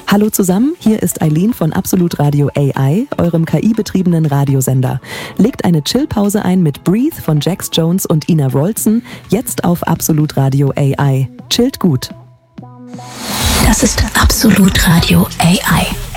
Hallo zusammen, hier ist Eileen von Absolut Radio AI, eurem KI-betriebenen Radiosender. Legt eine Chillpause ein mit Breathe von Jax Jones und Ina Wroldsen, jetzt auf Absolut Radio AI. Chillt gut. Das ist Absolut Radio AI.